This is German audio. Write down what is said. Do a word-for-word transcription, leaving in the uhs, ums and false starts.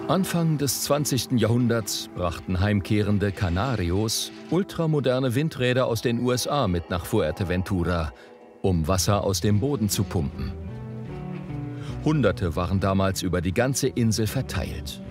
Anfang des zwanzigsten Jahrhunderts brachten heimkehrende Canarios ultramoderne Windräder aus den U S A mit nach Fuerteventura, um Wasser aus dem Boden zu pumpen. Hunderte waren damals über die ganze Insel verteilt.